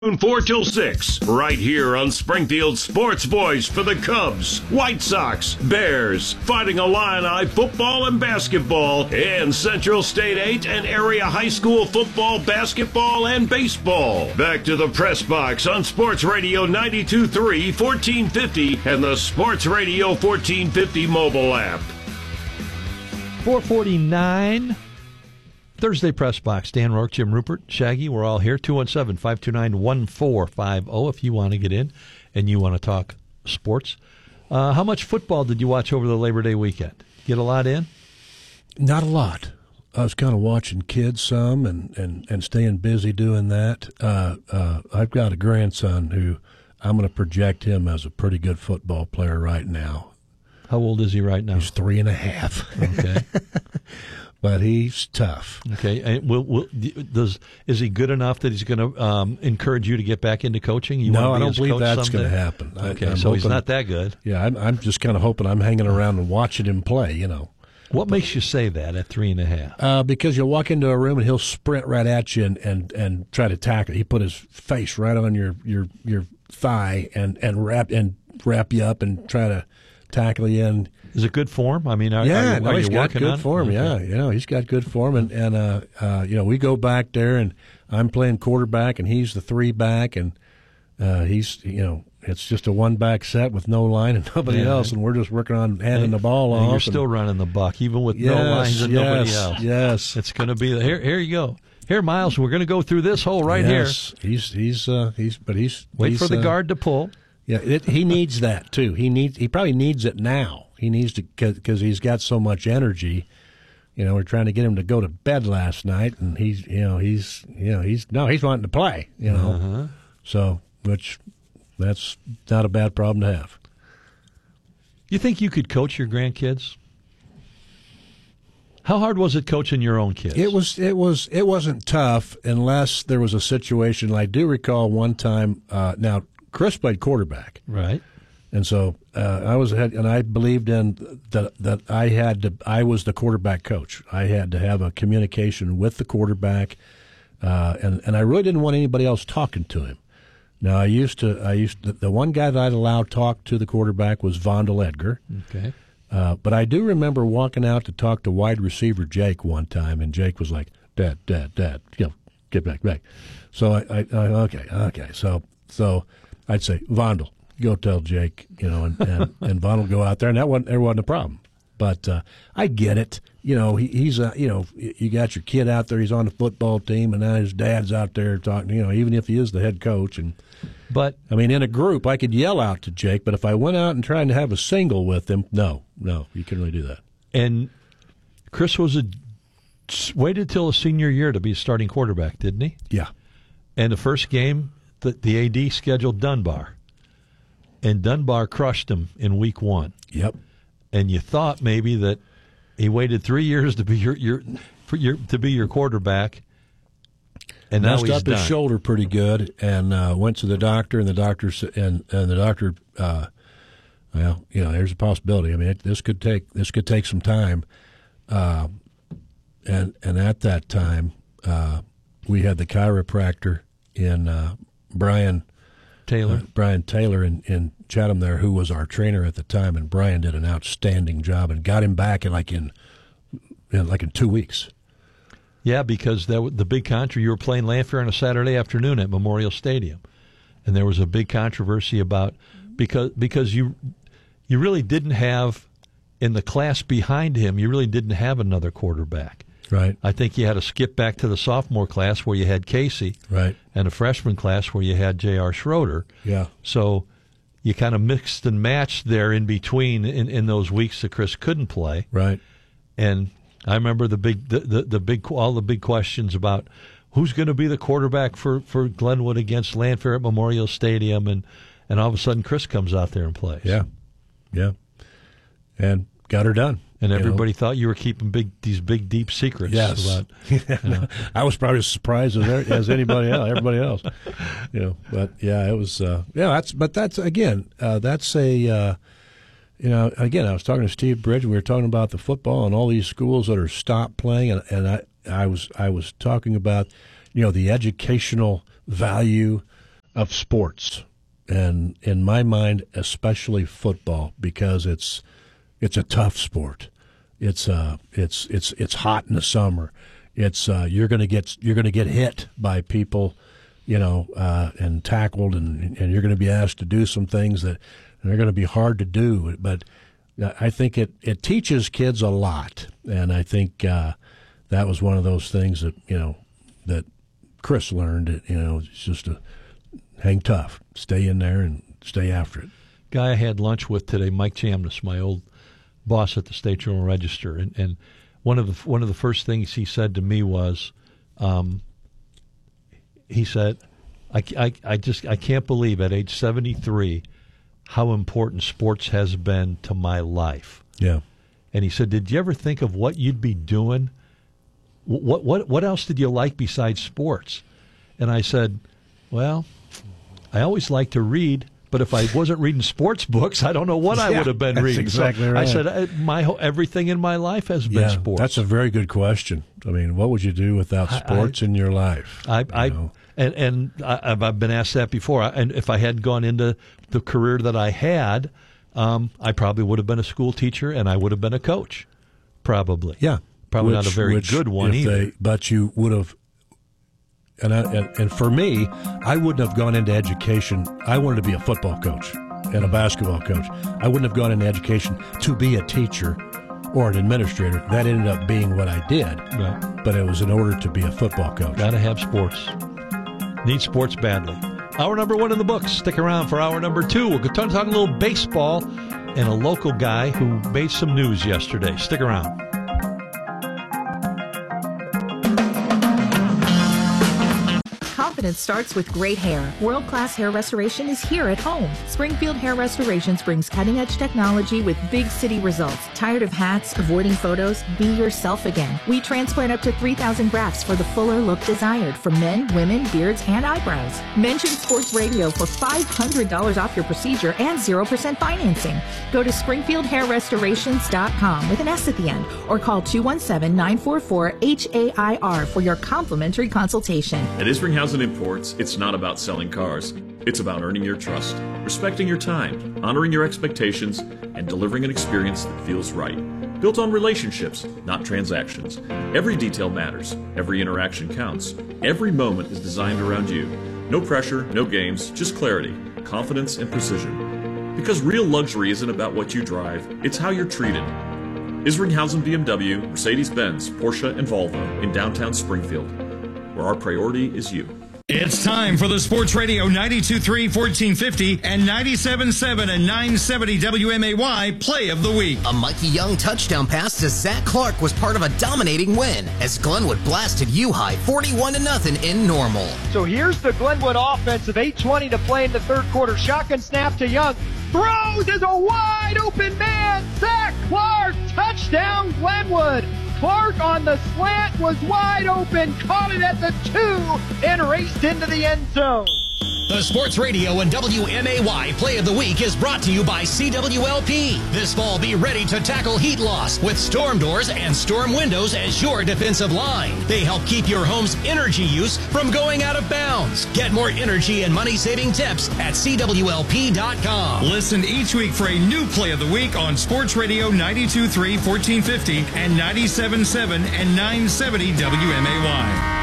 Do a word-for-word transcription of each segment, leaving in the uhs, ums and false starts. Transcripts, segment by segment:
four till six, right here on Springfield's Sports Voice for the Cubs, White Sox, Bears, Fighting Illini football and basketball, and Central State eight and area high school football, basketball, and baseball. Back to the press box on Sports Radio ninety-two point three, fourteen fifty, and the Sports Radio fourteen fifty mobile app. four forty-nine. Thursday Press Box. Dan Rourke, Jim Rupert, Shaggy, we're all here. two one seven, five two nine, one four five zero if you want to get in and you want to talk sports. Uh, how much football did you watch over the Labor Day weekend? Get a lot in? Not a lot. I was kind of watching kids some and, and, and staying busy doing that. Uh, uh, I've got a grandson who I'm going to project him as a pretty good football player right now. How old is he right now? He's three and a half. Okay. But he's tough. Okay. And will, will, does is he good enough that he's going to um, encourage you to get back into coaching? You no, want to be I don't his believe coach that's someday? going to happen. Okay, I, I'm so hoping, he's not that good. Yeah, I'm, I'm just kind of hoping I'm hanging around and watching him play, you know. What makes you say that at three and a half? Uh, because you'll walk into a room and he'll sprint right at you and, and, and try to tackle. He put his face right on your, your, your thigh and, and wrap and wrap you up and try to tackle you. And is it good form? I mean, are, yeah, are you, no, are he's you got working good on it? form. Okay. Yeah, you know, he's got good form, and and uh, uh, you know, we go back there, and I'm playing quarterback, and he's the three back, and uh, he's you know, it's just a one back set with no line and nobody Yeah. else, and we're just working on handing And- the ball and off. You're still and, running the buck, even with yes, no lines and yes, nobody else. Yes, It's going to be the, here. Here you go. Here, Miles. We're going to go through this hole right yes. He's he's uh, he's but he's here. Wait he's, for the uh, guard to pull. Yeah, it, he needs that too. He needs. He probably needs it now. He needs to because he's got so much energy. You know, we're trying to get him to go to bed last night, and he's you know he's you know he's no he's wanting to play. You know, Uh-huh. so which that's not a bad problem to have. You think you could coach your grandkids? How hard was it coaching your own kids? It was it was it wasn't tough unless there was a situation. I do recall one time. Uh, now Chris played quarterback, right. and so uh, I was ahead, and I believed in that that I had to. I was the quarterback coach. I had to have a communication with the quarterback, uh, and and I really didn't want anybody else talking to him. Now I used to. I used to, the one guy that I'd allow talk to the quarterback was Vondel Edgar. Okay. Uh, but I do remember walking out to talk to wide receiver Jake one time, and Jake was like, "Dad, Dad, Dad, you know, get back, back." So I, I, I okay, okay. So, so I'd say, Vondel, go tell Jake, you know, and and, and Vondel go out there, and that wasn't there wasn't a problem. But uh, I get it, you know. He, he's a, you know, you got your kid out there. He's on the football team, and now his dad's out there talking. You know, even if he is the head coach, and. But I mean, in a group, I could yell out to Jake, but if I went out and tried to have a single with him, no, no, you couldn't really do that. and Chris was a waited till his senior year to be a starting quarterback, didn't he? Yeah. And the first game, the, the A D scheduled Dunbar, and Dunbar crushed him in week one. Yep. And you thought maybe that he waited three years to be your, your, for your to be your quarterback, and now Messed he's up done. his shoulder pretty good, and uh, went to the doctor, and the doctor s- and and the doctor, uh, well, you know, there's a possibility. I mean, it, this could take this could take some time, uh, and and at that time, uh, we had the chiropractor in uh, Brian Taylor. uh, Brian Taylor in, in Chatham there, who was our trainer at the time, and Brian did an outstanding job and got him back in like in, in like in two weeks. Yeah, because that was the big controversy. You were playing Lanphier on a Saturday afternoon at Memorial Stadium, and there was a big controversy about because because you you really didn't have in the class behind him. You really didn't have another quarterback. Right. I think you had to skip back to the sophomore class where you had Casey, Right. and a freshman class where you had J R. Schroeder. Yeah. So you kind of mixed and matched there in between in, in those weeks that Chris couldn't play. Right. And I remember the big, the, the, the big, all the big questions about who's going to be the quarterback for, for Glenwood against Lanphier at Memorial Stadium, and, and all of a sudden Chris comes out there and plays. Yeah. Yeah. And got her done. And you everybody know. thought you were keeping big these big deep secrets. Yes. About, you know. I was probably as surprised as, as anybody else, everybody else. You know, but yeah, it was. Uh, yeah, that's. But that's again. Uh, that's a. Uh, you know, again, I was talking to Steve Bridge. We were talking about the football and all these schools that are stopped playing, and, and I, I was, I was talking about, you know, the educational value of sports, and in my mind, especially football, because it's it's a tough sport. It's uh it's it's it's hot in the summer. It's uh, you're gonna get you're gonna get hit by people, you know, uh, and tackled, and and you're gonna be asked to do some things that are gonna be hard to do. But I think it it teaches kids a lot, and I think uh, that was one of those things that you know that Chris learned. You know, it's just to hang tough, stay in there, and stay after it. Guy I had lunch with today, Mike Chamness, my old boss at the State Journal Register, and, and one of the one of the first things he said to me was, um, he said, I, I, I just I can't believe at age seventy-three how important sports has been to my life. Yeah. And he said, did you ever think of what you'd be doing? What what what else did you like besides sports? And I said, well, I always liked to read, but if I wasn't reading sports books, I don't know what I yeah, would have been that's reading. Exactly so right. I said, my everything in my life has been yeah, sports. That's a very good question. I mean, what would you do without sports I, I, in your life? I, you I know? and and I, I've been asked that before. And if I hadn't gone into the career that I had, um, I probably would have been a school teacher, and I would have been a coach, probably. Yeah, probably which, not a very which, good one if either. They, but you would have. And, I, and and for me, I wouldn't have gone into education. I wanted to be a football coach and a basketball coach. I wouldn't have gone into education to be a teacher or an administrator. That ended up being what I did. Right. But it was in order to be a football coach. Got to have sports. Need sports badly. Hour number one in the books. Stick around for hour number two. We'll talk, talk a little baseball and a local guy who made some news yesterday. Stick around. Confidence starts with great hair. World-class hair restoration is here at home. Springfield Hair Restorations brings cutting-edge technology with big city results. Tired of hats, avoiding photos? Be yourself again. We transplant up to three thousand grafts for the fuller look desired for men, women, beards, and eyebrows. Mention Sports Radio for five hundred dollars off your procedure and zero percent financing. Go to springfield hair restorations dot com with an S at the end or call two one seven, nine four four, H A I R for your complimentary consultation. At Isringhausen Imports, it's not about selling cars. It's about earning your trust, respecting your time, honoring your expectations, and delivering an experience that feels right. Built on relationships, not transactions. Every detail matters. Every interaction counts. Every moment is designed around you. No pressure, no games, just clarity, confidence, and precision. Because real luxury isn't about what you drive, it's how you're treated. Isringhausen B M W, Mercedes-Benz, Porsche, and Volvo in downtown Springfield, where our priority is you. It's time for the Sports Radio ninety-two point three, fourteen fifty and ninety-seven point seven and nine seventy W M A Y Play of the Week. A Mikey Young touchdown pass to Zach Clark was part of a dominating win as Glenwood blasted U-High forty-one to nothing in Normal. So here's the Glenwood offense of eight twenty to play in the third quarter. Shotgun snap to Young. Throws is a wide open man. Zach Clark, touchdown Glenwood. Clark on the slant was wide open, caught it at the two, and raced into the end zone. The Sports Radio and W M A Y Play of the Week is brought to you by C W L P. This fall, be ready to tackle heat loss with storm doors and storm windows as your defensive line. They help keep your home's energy use from going out of bounds. Get more energy and money-saving tips at C W L P dot com. Listen each week for a new Play of the Week on Sports Radio ninety-two point three, fourteen fifty and ninety-seven point seven and nine seventy W M A Y.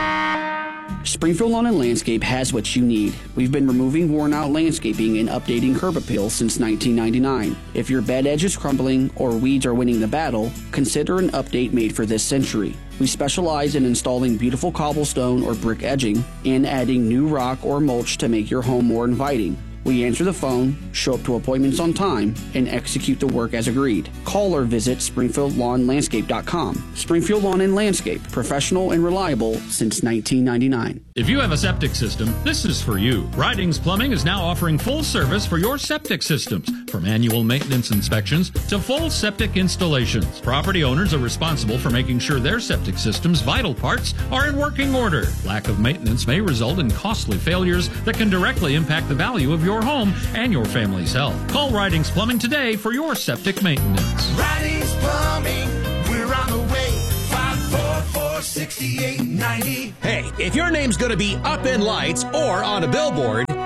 Springfield Lawn and Landscape has what you need. We've been removing worn-out landscaping and updating curb appeal since nineteen ninety-nine. If your bed edge is crumbling or weeds are winning the battle, consider an update made for this century. We specialize in installing beautiful cobblestone or brick edging and adding new rock or mulch to make your home more inviting. We answer the phone, show up to appointments on time, and execute the work as agreed. Call or visit springfield lawn landscape dot com. Springfield Lawn and Landscape, professional and reliable since nineteen ninety-nine. If you have a septic system, this is for you. Ridings Plumbing is now offering full service for your septic systems, from annual maintenance inspections to full septic installations. Property owners are responsible for making sure their septic system's vital parts are in working order. Lack of maintenance may result in costly failures that can directly impact the value of your home and your family's health. Call Ridings Plumbing today for your septic maintenance. Ridings Plumbing, we're on the way. five four four, six eight nine zero. Hey, if your name's going to be up in lights or on a billboard,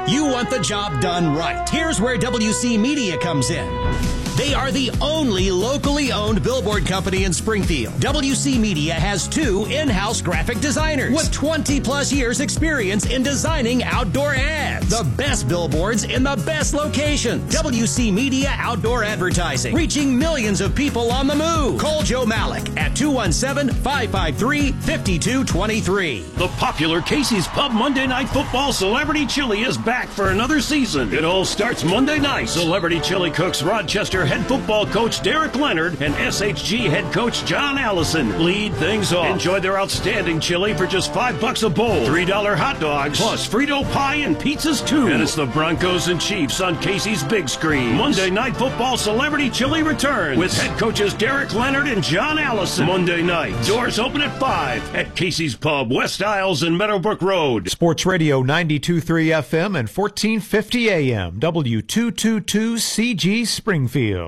You want the job done right. Here's where W C Media comes in. They are the only locally owned billboard company in Springfield. W C Media has two in-house graphic designers with twenty plus years experience in designing outdoor ads. The best billboards in the best locations. W C Media Outdoor Advertising, reaching millions of people on the move. Call Joe Malik at two one seven, five five three, five two two three. The popular Casey's Pub Monday Night Football Celebrity Chili is back for another season. It all starts Monday night. Celebrity Chili cooks Rochester head football coach Derek Leonard and S H G head coach John Allison lead things off. Enjoy their outstanding chili for just five bucks a bowl. Three dollar hot dogs, plus Frito pie and pizzas too. And it's the Broncos and Chiefs on Casey's big screen. Monday Night Football Celebrity Chili returns with head coaches Derek Leonard and John Allison. Monday night. Doors open at five at Casey's Pub, West Isles and Meadowbrook Road. Sports Radio ninety-two point three F M and fourteen fifty A M. W two twenty-two C G Springfield.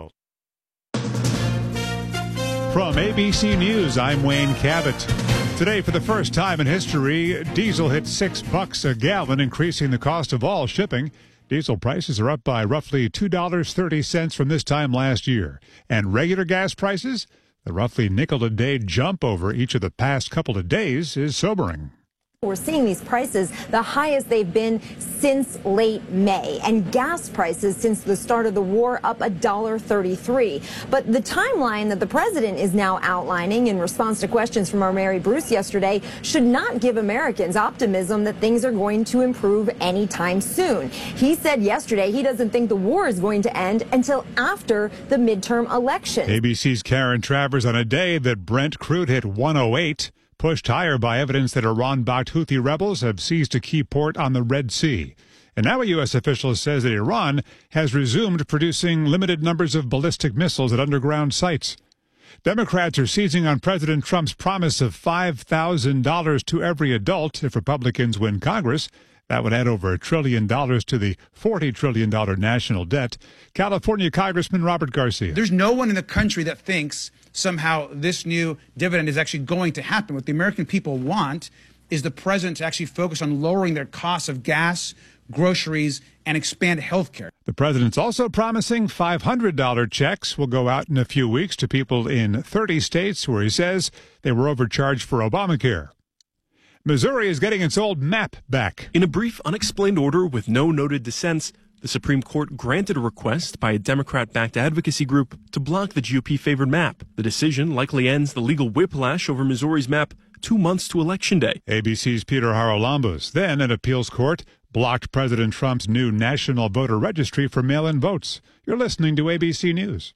From A B C News, I'm Wayne Cabot. Today, for the first time in history, diesel hit six bucks a gallon, increasing the cost of all shipping. Diesel prices are up by roughly two dollars and thirty cents from this time last year. And regular gas prices, the roughly nickel a day jump over each of the past couple of days is sobering. We're seeing these prices the highest they've been since late May, and gas prices since the start of the war up one dollar and thirty-three cents. But the timeline that the president is now outlining in response to questions from our Mary Bruce yesterday should not give Americans optimism that things are going to improve anytime soon. He said yesterday he doesn't think the war is going to end until after the midterm election. A B C's Karen Travers on a day that Brent crude hit one oh eight. Pushed higher by evidence that Iran-backed Houthi rebels have seized a key port on the Red Sea. And now a U S official says that Iran has resumed producing limited numbers of ballistic missiles at underground sites. Democrats are seizing on President Trump's promise of five thousand dollars to every adult if Republicans win Congress. That would add over a trillion dollars to the forty trillion dollars national debt. California Congressman Robert Garcia. There's no one in the country that thinks somehow this new dividend is actually going to happen. What the American people want is the president to actually focus on lowering their costs of gas, groceries, and expand health care. The president's also promising five hundred dollars checks will go out in a few weeks to people in thirty states where he says they were overcharged for Obamacare. Missouri is getting its old map back. In a brief, unexplained order with no noted dissents, the Supreme Court granted a request by a Democrat-backed advocacy group to block the G O P-favored map. The decision likely ends the legal whiplash over Missouri's map two months to Election Day. A B C's Peter Haralambos. Then an appeals court blocked President Trump's new national voter registry for mail-in votes. You're listening to A B C News.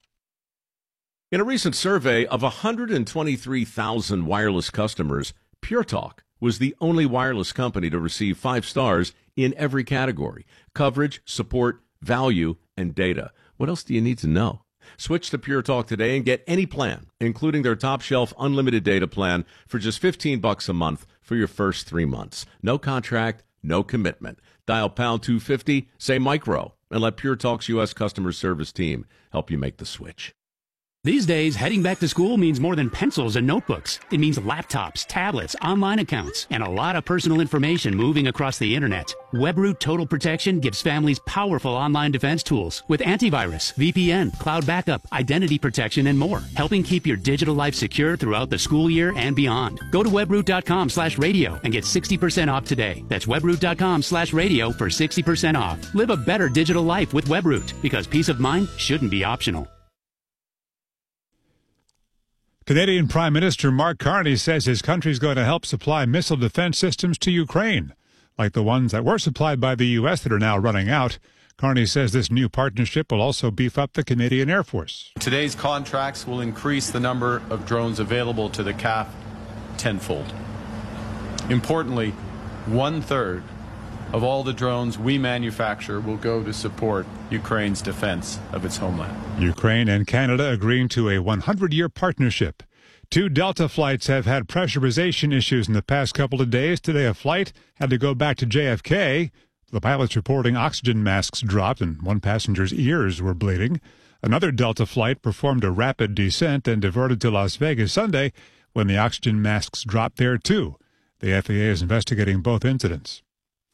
In a recent survey of one hundred twenty-three thousand wireless customers, Pure Talk was the only wireless company to receive five stars in every category: coverage, support, value, and data. What else do you need to know? Switch to Pure Talk today and get any plan, including their top shelf unlimited data plan, for just fifteen bucks a month for your first three months. No contract, no commitment. Dial pound two fifty, say micro, and let Pure Talk's U S customer service team help you make the switch. These days, heading back to school means more than pencils and notebooks. It means laptops, tablets, online accounts, and a lot of personal information moving across the internet. WebRoot Total Protection gives families powerful online defense tools with antivirus, V P N, cloud backup, identity protection, and more, helping keep your digital life secure throughout the school year and beyond. Go to webroot.com slash radio and get sixty percent off today. That's webroot.com slash radio for sixty percent off. Live a better digital life with WebRoot, because peace of mind shouldn't be optional. Canadian Prime Minister Mark Carney says his country is going to help supply missile defense systems to Ukraine, like the ones that were supplied by the U S that are now running out. Carney says this new partnership will also beef up the Canadian Air Force. Today's contracts will increase the number of drones available to the C A F tenfold. Importantly, one-third of all the drones we manufacture will go to support Ukraine's defense of its homeland. Ukraine and Canada agreeing to a hundred-year partnership. Two Delta flights have had pressurization issues in the past couple of days. Today, a flight had to go back to J F K. The pilots reporting oxygen masks dropped and one passenger's ears were bleeding. Another Delta flight performed a rapid descent and diverted to Las Vegas Sunday when the oxygen masks dropped there, too. The F A A is investigating both incidents.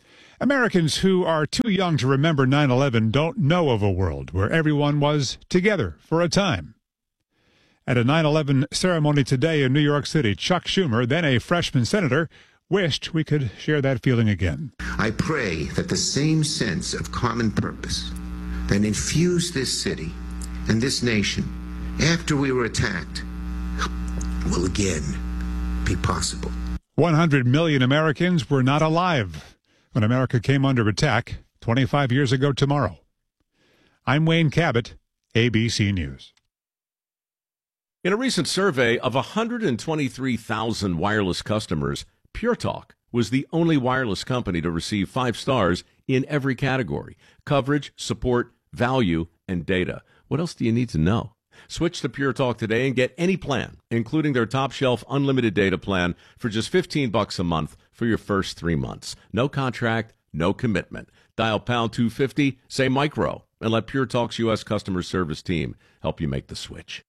Americans who are too young to remember nine eleven don't know of a world where everyone was together for a time. At a nine eleven ceremony today in New York City, Chuck Schumer, then a freshman senator, wished we could share that feeling again. I pray that the same sense of common purpose that infused this city and this nation after we were attacked will again be possible. one hundred million Americans were not alive when America came under attack twenty-five years ago tomorrow. I'm Wayne Cabot, A B C News. In a recent survey of one hundred twenty-three thousand wireless customers, Pure Talk was the only wireless company to receive five stars in every category: coverage, support, value, and data. What else do you need to know? Switch to Pure Talk today and get any plan, including their top shelf unlimited data plan, for just fifteen bucks a month for your first three months. No contract, no commitment. Dial pound two fifty, say micro, and let Pure Talk's U S customer service team help you make the switch.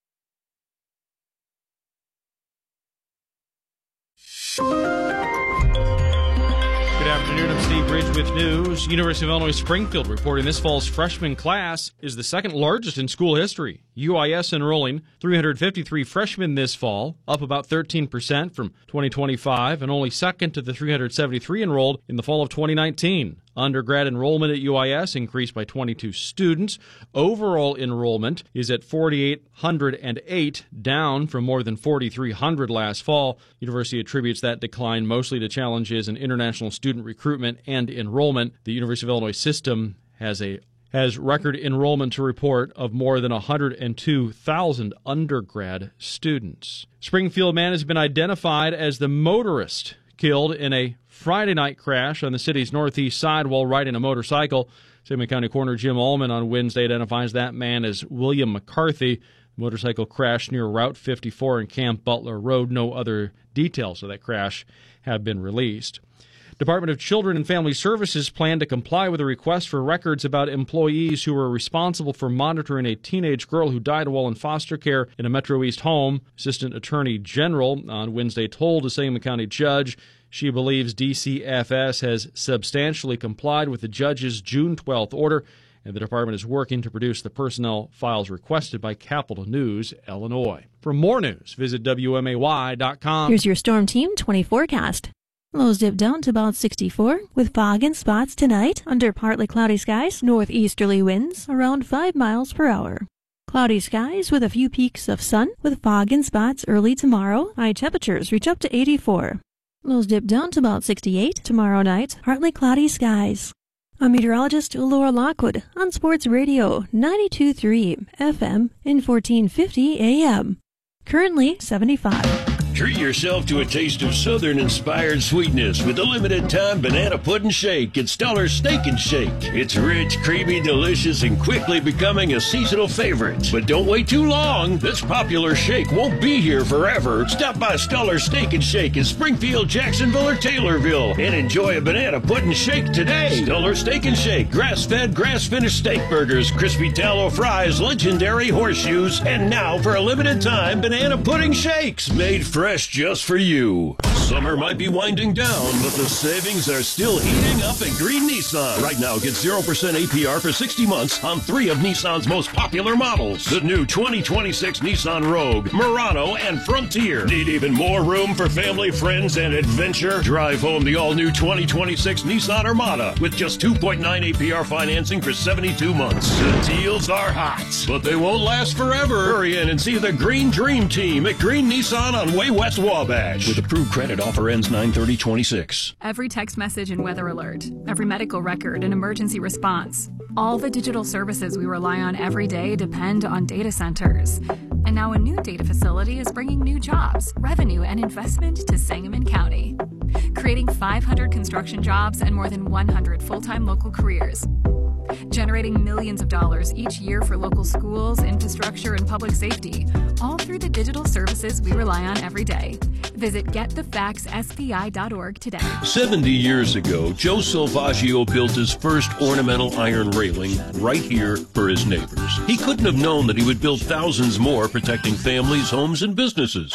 Good afternoon, I'm Steve Bridge with news. University of Illinois Springfield reporting this fall's freshman class is the second largest in school history. U I S enrolling three hundred fifty-three freshmen this fall, up about thirteen percent from twenty twenty-five, and only second to the three hundred seventy-three enrolled in the fall of twenty nineteen. Undergrad enrollment at U I S increased by twenty-two students. Overall enrollment is at four thousand eight hundred eight, down from more than four thousand three hundred last fall. University attributes that decline mostly to challenges in international student recruitment and enrollment. The University of Illinois system has a has record enrollment to report of more than one hundred two thousand undergrad students. Springfield man has been identified as the motorist killed in a Friday night crash on the city's northeast side while riding a motorcycle. Sangamon County Coroner Jim Allman on Wednesday identifies that man as William McCarthy. The motorcycle crashed near Route fifty-four and Camp Butler Road. No other details of that crash have been released. Department of Children and Family Services plan to comply with a request for records about employees who were responsible for monitoring a teenage girl who died while in foster care in a Metro East home. Assistant Attorney General on Wednesday told a Sangamon County judge she believes D C F S has substantially complied with the judge's June twelfth order, and the department is working to produce the personnel files requested by Capital News, Illinois. For more news, visit W M A Y dot com. Here's your Storm Team twenty forecast. Lows dip down to about sixty-four, with fog and spots tonight under partly cloudy skies, northeasterly winds around five miles per hour. Cloudy skies with a few peaks of sun, with fog and spots early tomorrow. High temperatures reach up to eighty-four. Lows dip down to about sixty-eight tomorrow night, partly cloudy skies. I'm meteorologist Laura Lockwood on Sports Radio ninety-two point three F M and fourteen fifty A M. Currently seventy-five. Treat yourself to a taste of Southern-inspired sweetness with the limited-time banana pudding shake at Stellar Steak and Shake. It's rich, creamy, delicious, and quickly becoming a seasonal favorite. But don't wait too long. This popular shake won't be here forever. Stop by Stellar Steak and Shake in Springfield, Jacksonville, or Taylorville and enjoy a banana pudding shake today. Stellar Steak and Shake, grass-fed, grass-finished steak burgers, crispy tallow fries, legendary horseshoes, and now for a limited-time banana pudding shakes made fresh just for you. Summer might be winding down, but the savings are still heating up at Green Nissan. Right now, get zero percent A P R for sixty months on three of Nissan's most popular models. The new twenty twenty-six Nissan Rogue, Murano, and Frontier. Need even more room for family, friends, and adventure? Drive home the all-new twenty twenty-six Nissan Armada with just two point nine A P R financing for seventy-two months. The deals are hot, but they won't last forever. Hurry in and see the Green Dream Team at Green Nissan on Way West Wabash. With approved credit, offer ends nine thirty twenty-six. Every text message and weather alert, every medical record and emergency response. All the digital services we rely on every day depend on data centers. And now a new data facility is bringing new jobs, revenue, and investment to Sangamon County, creating five hundred construction jobs and more than one hundred full-time local careers, generating millions of dollars each year for local schools, infrastructure, and public safety, all through the digital services we rely on every day. Visit get the facts S B I dot org today. seventy years ago, Joe Silvaggio built his first ornamental iron railing right here for his neighbors. He couldn't have known that he would build thousands more, protecting families, homes, and businesses.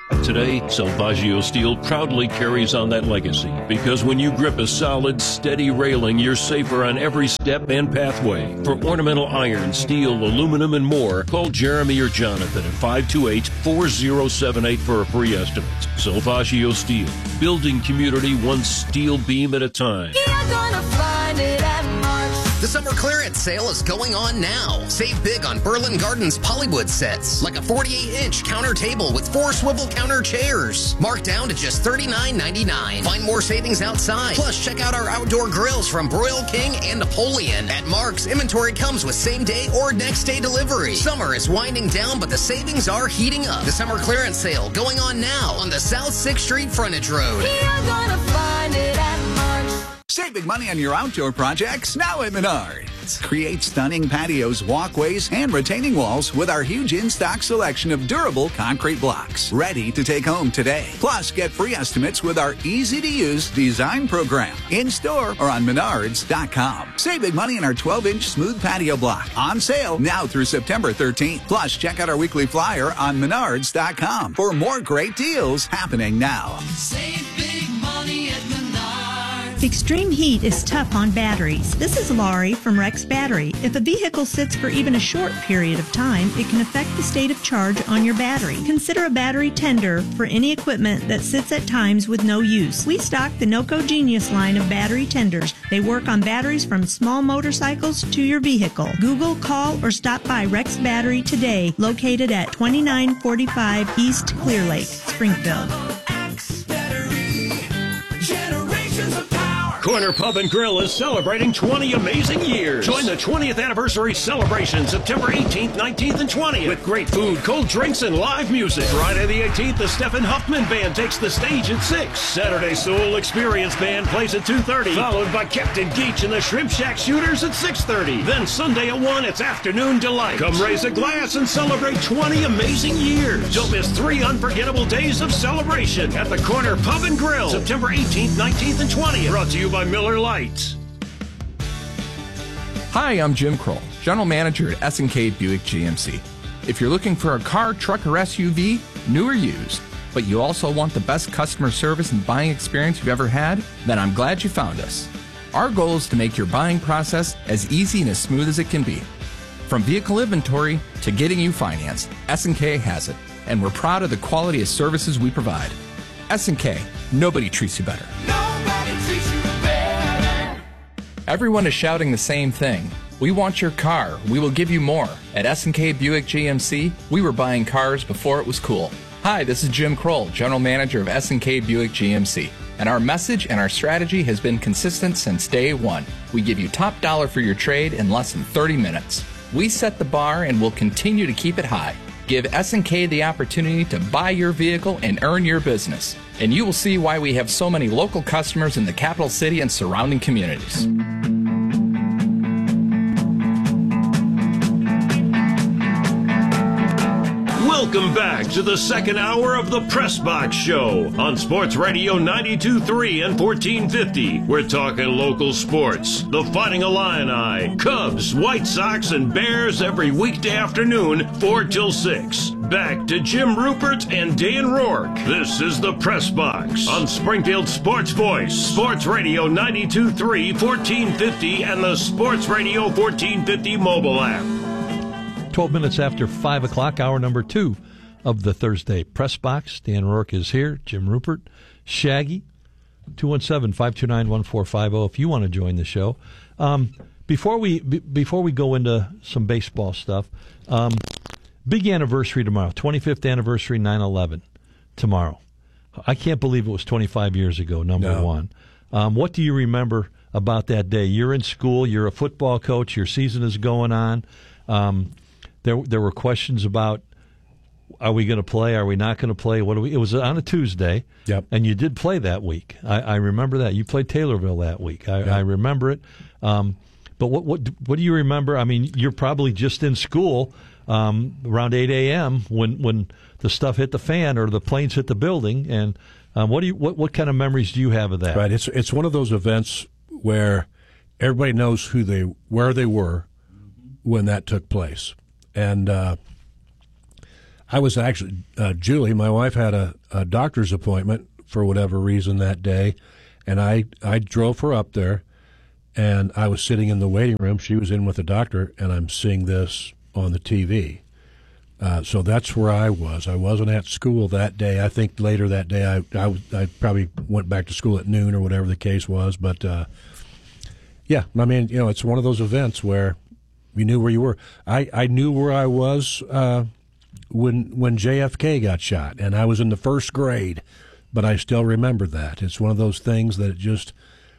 Today, Salvaggio Steel proudly carries on that legacy because when you grip a solid, steady railing, you're safer on every step and pathway. For ornamental iron, steel, aluminum, and more, call Jeremy or Jonathan at five two eight, four zero seven eight for a free estimate. Salvaggio Steel, building community one steel beam at a time. You're gonna find it at Mark's. The summer clearance sale is going on now. Save big on Berlin Gardens Pollywood sets, like a forty-eight inch counter table with four swivel counter chairs. Marked down to just thirty-nine ninety-nine. Find more savings outside. Plus, check out our outdoor grills from Broil King and Napoleon. At Mark's, inventory comes with same day or next day delivery. Summer is winding down, but the savings are heating up. The summer clearance sale going on now on the South sixth Street Frontage Road. You're gonna find it at Mark's. Save big money on your outdoor projects now at Menards. Create stunning patios, walkways, and retaining walls with our huge in-stock selection of durable concrete blocks. Ready to take home today. Plus, get free estimates with our easy-to-use design program. In-store or on menards dot com. Save big money on our twelve inch smooth patio block. On sale now through September thirteenth. Plus, check out our weekly flyer on menards dot com for more great deals happening now. Save big money at Menards. Extreme heat is tough on batteries. This is Laurie from Rex Battery. If a vehicle sits for even a short period of time, it can affect the state of charge on your battery. Consider a battery tender for any equipment that sits at times with no use. We stock the NOCO Genius line of battery tenders. They work on batteries from small motorcycles to your vehicle. Google, call, or stop by Rex Battery today, located at twenty-nine forty-five East Clear Lake, Springfield. Corner Pub and Grill is celebrating twenty amazing years. Join the twentieth anniversary celebration September eighteenth, nineteenth, and twentieth with great food, cold drinks, and live music. Friday the eighteenth, the Stephen Huffman Band takes the stage at six. Saturday, Soul Experience Band plays at two thirty, followed by Captain Geach and the Shrimp Shack Shooters at six thirty. Then Sunday at one, it's Afternoon Delight. Come raise a glass and celebrate twenty amazing years. Don't miss three unforgettable days of celebration at the Corner Pub and Grill, September eighteenth, nineteenth, and twentieth. Brought to you by Miller Lite. Hi, I'm Jim Kroll, General Manager at S and K Buick G M C. If you're looking for a car, truck, or S U V, new or used, but you also want the best customer service and buying experience you've ever had, then I'm glad you found us. Our goal is to make your buying process as easy and as smooth as it can be. From vehicle inventory to getting you financed, S and K has it, and we're proud of the quality of services we provide. S and K, nobody treats you better. Nobody treats you better. Everyone is shouting the same thing. We want your car. We will give you more. At S and K Buick G M C, we were buying cars before it was cool. Hi, this is Jim Kroll, General Manager of S and K Buick G M C. And our message and our strategy has been consistent since day one. We give you top dollar for your trade in less than thirty minutes. We set the bar and will continue to keep it high. Give S and K the opportunity to buy your vehicle and earn your business. And you will see why we have so many local customers in the capital city and surrounding communities. Welcome back to the second hour of the Press Box Show on Sports Radio ninety-two point three and fourteen fifty. We're talking local sports, the Fighting Illini, Cubs, White Sox, and Bears every weekday afternoon, four till six. Back to Jim Rupert and Dan Rourke. This is the Press Box on Springfield Sports Voice, Sports Radio ninety-two point three, fourteen fifty, and the Sports Radio fourteen fifty mobile app. twelve minutes after five o'clock, hour number two of the Thursday Press Box. Dan Rourke is here, Jim Rupert, Shaggy, two one seven, five two nine, one four five zero if you want to join the show. Um, before we b- before we go into some baseball stuff, um, big anniversary tomorrow, twenty-fifth anniversary, nine eleven tomorrow. I can't believe it was twenty-five years ago, number no. one. Um, what do you remember about that day? You're in school, you're a football coach, your season is going on. Um, There, there were questions about, are we going to play? Are we not going to play? What do we? It was on a Tuesday, yep. And you did play that week. I, I remember that. You played Taylorville that week. I, yep. I remember it. Um, but what, what what do you remember? I mean, you're probably just in school um, around eight a.m. when when the stuff hit the fan or the planes hit the building. And um, what do you what what kind of memories do you have of that? Right. It's it's one of those events where everybody knows who they where they were when that took place. And uh, I was actually, uh, Julie, my wife had a, a doctor's appointment for whatever reason that day, and I, I drove her up there, and I was sitting in the waiting room. She was in with the doctor, and I'm seeing this on the T V. Uh, so that's where I was. I wasn't at school that day. I think later that day I, I, I probably went back to school at noon or whatever the case was. But, uh, yeah, I mean, you know, it's one of those events where you knew where you were. I, I knew where I was uh, when when J F K got shot, and I was in the first grade, but I still remember that. It's one of those things that it just,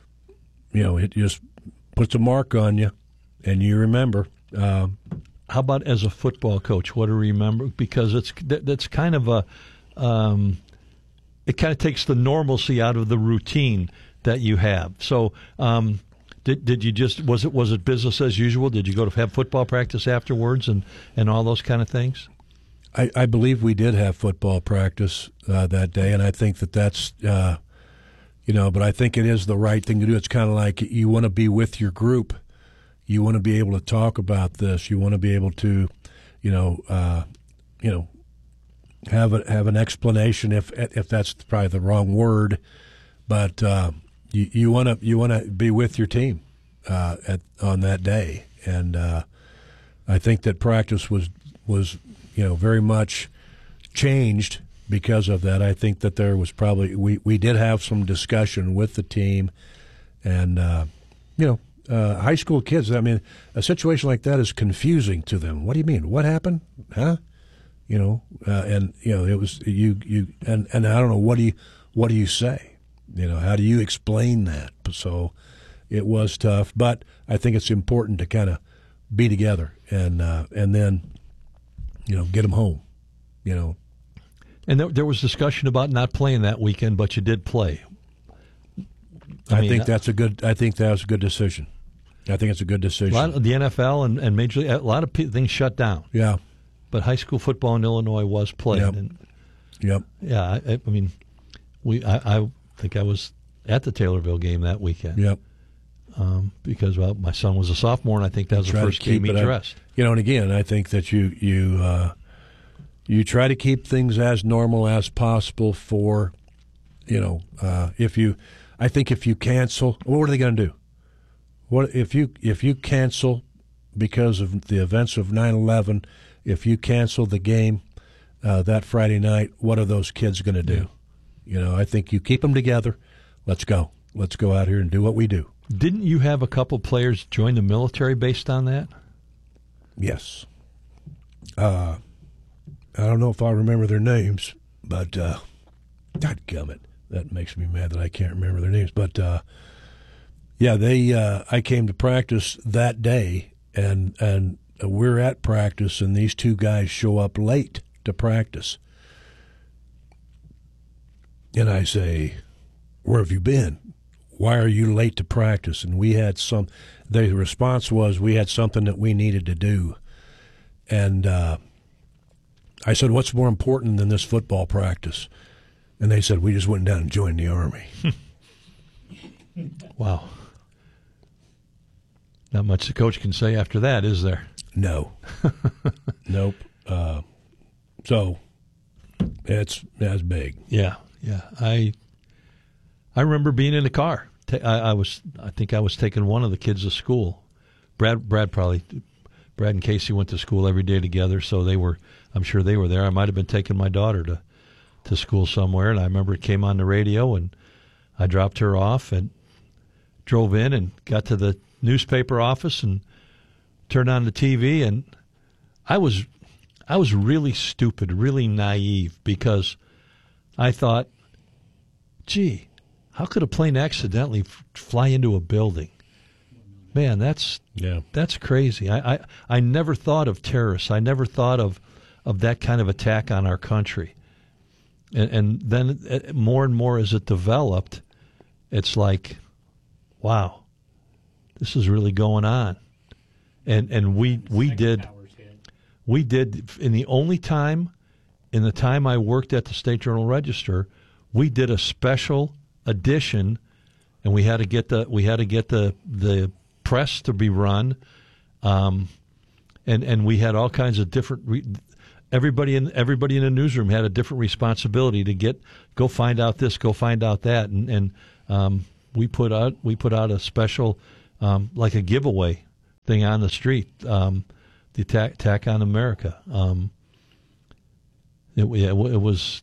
you know, it just puts a mark on you, and you remember. Uh, How about as a football coach? What do you remember? Because it's that, that's kind of a, um, it kind of takes the normalcy out of the routine that you have. So, um, did did you just was it was it business as usual? Did you go to have football practice afterwards and, and all those kind of things? I, I believe we did have football practice uh, that day, and I think that that's, uh, you know, but I think it is the right thing to do. It's kind of like you want to be with your group. You want to be able to talk about this. You want to be able to, you know, uh, you know, have a, have an explanation if if that's probably the wrong word, but uh, you you want to you want to be with your team uh, at on that day, and uh, I think that practice was was you know very much changed because of that. I think that there was probably we, we did have some discussion with the team, and uh, you know. Uh, high school kids, I mean, a situation like that is confusing to them. What do you mean? What happened? Huh? You know, uh, and you know, it was you, you, and, and I don't know what do you, what do you say? You know, how do you explain that? So, it was tough, but I think it's important to kind of be together and uh, and then, you know, get them home. You know, and there, there was discussion about not playing that weekend, but you did play. I, I mean, think that's a good. I think that was a good decision. I think it's a good decision. A lot of the N F L and, and Major League, a lot of things shut down. Yeah. But high school football in Illinois was played. Yep. And, yep. Yeah, I, I mean, we. I, I think I was at the Taylorville game that weekend. Yep. Um, because, well, my son was a sophomore, and I think that was the first game he dressed. You know, and again, I think that you you uh, you try to keep things as normal as possible for, you know, uh, if you, I think if you cancel, what are they going to do? What if you if you cancel because of the events of nine eleven, if you cancel the game uh, that Friday night, what are those kids going to do? You know, I think you keep them together. Let's go. Let's go out here and do what we do. Didn't you have a couple players join the military based on that? Yes. Uh, I don't know if I remember their names, but uh, dadgummit, that makes me mad that I can't remember their names. But uh, yeah, they. Uh, I came to practice that day, and and we're at practice, and these two guys show up late to practice, and I say, "Where have you been? Why are you late to practice?" And we had some. The response was, "We had something that we needed to do," and uh, I said, "What's more important than this football practice?" And they said, "We just went down and joined the Army." Wow. Not much the coach can say after that, is there? No. Nope. Uh, so it's that's big. Yeah, yeah. I I remember being in the car. I, I was I think I was taking one of the kids to school. Brad Brad probably Brad and Casey went to school every day together, so they were. I'm sure they were there. I might have been taking my daughter to to school somewhere, and I remember it came on the radio, and I dropped her off and drove in and got to the newspaper office and turned on the T V, and I was I was really stupid, really naive, because I thought, gee, how could a plane accidentally f- fly into a building? Man, that's yeah. that's crazy. I, I, I never thought of terrorists. I never thought of, of that kind of attack on our country. And, and then uh, more and more as it developed, it's like, wow, this is really going on. And and we we did we did in the only time in the time I worked at the State Journal Register, we did a special edition, and we had to get the we had to get the the press to be run, um, and and we had all kinds of different. Re- everybody in everybody in the newsroom had a different responsibility to get go find out this, go find out that, and and um, we put out we put out a special um, like a giveaway thing on the street, um, the attack, attack on America. Um, it, it, it was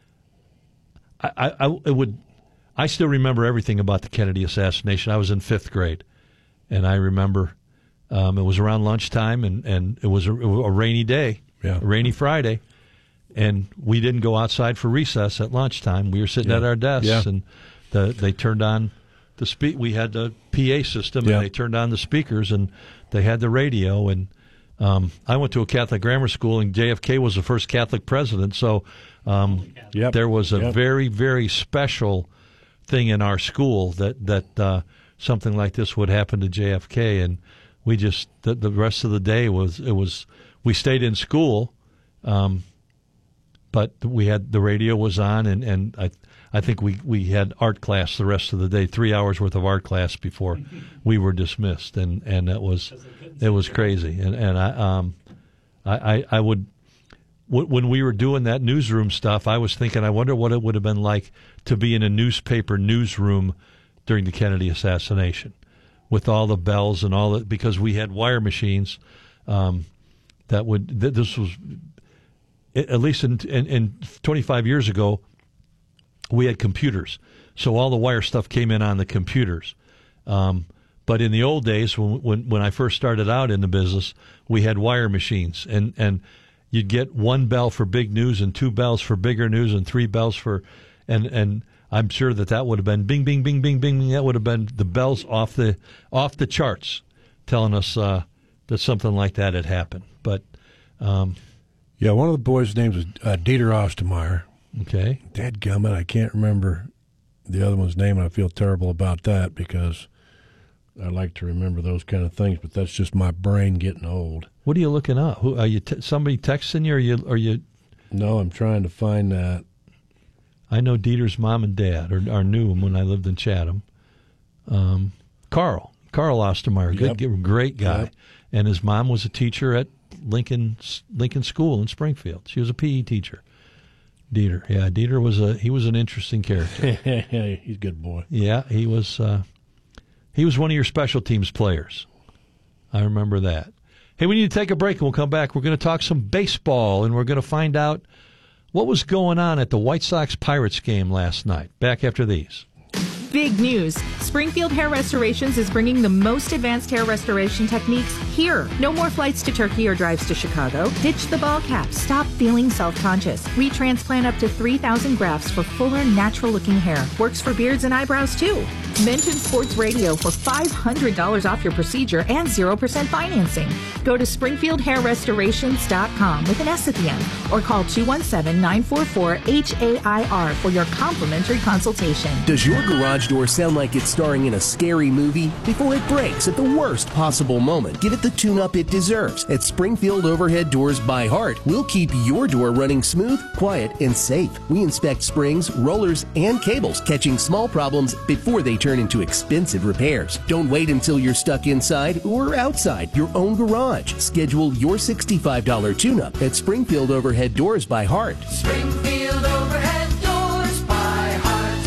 I, I it would I still remember everything about the Kennedy assassination. I was in fifth grade, and I remember um, it was around lunchtime, and, and it was a, a rainy day. Yeah. A rainy Friday, and we didn't go outside for recess at lunchtime. We were sitting yeah. at our desks, yeah. and the, they turned on the spe- We had the P A system, yeah. and they turned on the speakers, and they had the radio. And um, I went to a Catholic grammar school, and J F K was the first Catholic president, so um, yep. there was a yep. very, very special thing in our school that that uh, something like this would happen to J F K, and we just the, the rest of the day was it was. We stayed in school, um, but we had the radio was on, and, and I I think we, we had art class the rest of the day, three hours worth of art class before we were dismissed, and, and it was it was crazy, and and I um I I, I would when we were doing that newsroom stuff, I was thinking, I wonder what it would have been like to be in a newspaper newsroom during the Kennedy assassination, with all the bells and all that, because we had wire machines. Um, That would this was at least in, in, in twenty-five years ago, we had computers, so all the wire stuff came in on the computers. Um, but in the old days, when, when when I first started out in the business, we had wire machines, and, and you'd get one bell for big news, and two bells for bigger news, and three bells for, and and I'm sure that that would have been bing, bing, bing, bing, bing. That would have been the bells off the off the charts, telling us uh, that something like that had happened. But um, yeah, one of the boys' names was uh, Dieter Ostermeyer. Okay, dadgummit, I can't remember the other one's name, and I feel terrible about that because I like to remember those kind of things. But that's just my brain getting old. What are you looking up? Who are you? T- somebody texting you? Or you? Are you? No, I'm trying to find that. I know Dieter's mom and dad, or, or knew him when I lived in Chatham. Um, Carl, Carl Ostermeyer, good, yep. great guy, yep. And his mom was a teacher at Lincoln Lincoln School in Springfield. She was a P E teacher. Dieter, yeah, Dieter was a he was an interesting character. He's a good boy. Yeah, he was. Uh, he was one of your special teams players. I remember that. Hey, we need to take a break, and we'll come back. We're going to talk some baseball, and we're going to find out what was going on at the White Sox Pirates game last night. Back after these. Big news. Springfield Hair Restorations is bringing the most advanced hair restoration techniques here. No more flights to Turkey or drives to Chicago. Ditch the ball cap. Stop feeling self-conscious. We transplant up to three thousand grafts for fuller, natural-looking hair. Works for beards and eyebrows, too. Mention Sports Radio for five hundred dollars off your procedure and zero percent financing. Go to springfield hair restorations dot com with an S at the end, or call two one seven, nine four four, H A I R for your complimentary consultation. Does your garage door sound like it's starring in a scary movie? Before it breaks at the worst possible moment, give it the tune-up it deserves. At Springfield Overhead Doors by Heart, we'll keep your door running smooth, quiet, and safe. We inspect springs, rollers, and cables, catching small problems before they turn into expensive repairs. Don't wait until you're stuck inside or outside your own garage. Schedule your sixty-five dollars tune-up at Springfield Overhead Doors by Heart. Springfield Overhead Doors by Heart.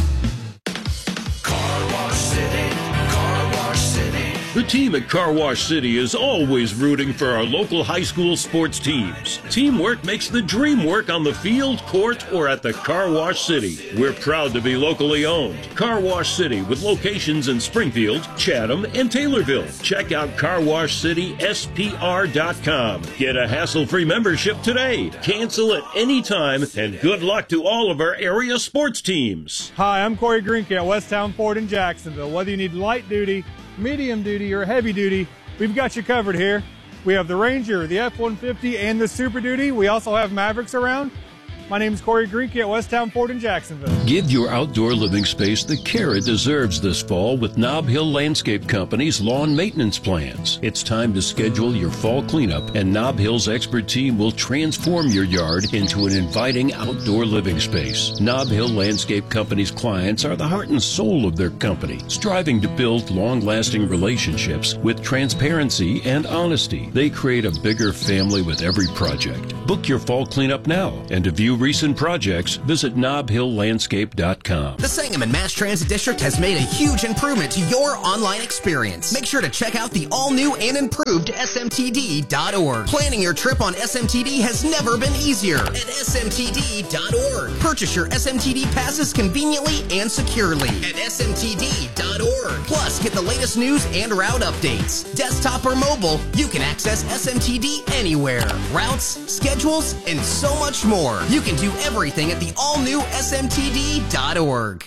Car Wash City, Car Wash City. The team at Car Wash City is always rooting for our local high school sports teams. Teamwork makes the dream work on the field, court, or at the Car Wash City. We're proud to be locally owned. Car Wash City with locations in Springfield, Chatham, and Taylorville. Check out car wash city S P R dot com. Get a hassle-free membership today. Cancel at any time, and good luck to all of our area sports teams. Hi, I'm Corey Greenke at Westtown Ford in Jacksonville. Whether you need light duty, medium duty, or heavy duty, we've got you covered here. We have the Ranger, the F one fifty, and the Super Duty. We also have Mavericks around. My name is Corey Greenkey at Westtown Ford in Jacksonville. Give your outdoor living space the care it deserves this fall with Nob Hill Landscape Company's lawn maintenance plans. It's time to schedule your fall cleanup, and Nob Hill's expert team will transform your yard into an inviting outdoor living space. Nob Hill Landscape Company's clients are the heart and soul of their company, striving to build long-lasting relationships with transparency and honesty. They create a bigger family with every project. Book your fall cleanup now, and to view recent projects, visit nob hill landscape dot com. The Sangamon Mass Transit District has made a huge improvement to your online experience. Make sure to check out the all-new and improved S M T D dot org. Planning your trip on S M T D has never been easier at S M T D dot org. Purchase your S M T D passes conveniently and securely at S M T D dot org. Plus, get the latest news and route updates. Desktop or mobile, you can access S M T D anywhere. Routes, schedules, and so much more. You can do everything at the all-new S M T D dot org.